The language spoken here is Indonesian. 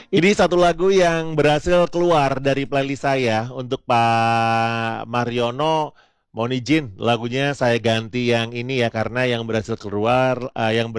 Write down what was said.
Ini satu lagu yang berhasil keluar dari playlist saya untuk Pak Mariono. Mohon izin lagunya saya ganti yang ini ya karena yang berhasil keluar yang